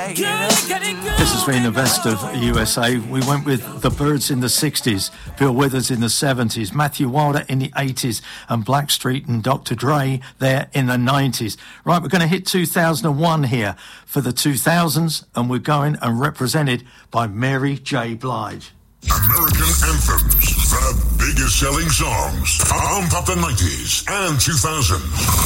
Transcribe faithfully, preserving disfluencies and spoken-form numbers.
This has been the best of U S A. We went with The Byrds in the sixties, Bill Withers in the seventies, Matthew Wilder in the eighties, and Blackstreet and Doctor Dre there in the nineties. Right, we're going to hit two thousand one here for the two thousands, and we're going and represented by Mary J. Blige. American Anthems, the biggest selling songs from the nineties and two thousands.